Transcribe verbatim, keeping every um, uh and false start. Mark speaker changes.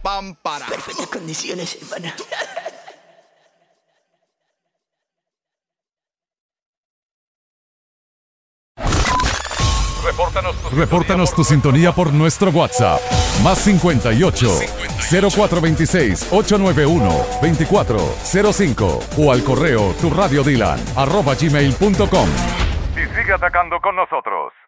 Speaker 1: pam, para.
Speaker 2: Perfectas condiciones, hermano.
Speaker 3: Repórtanos tu,
Speaker 4: Repórtanos tu sintonía por nuestro WhatsApp. Más cincuenta y ocho, cero cuatro veintiséis, ochocientos noventa y uno, veinticuatro cero cinco o al correo tu radio dylan arroba gmail punto com.
Speaker 3: Y sigue atacando con nosotros.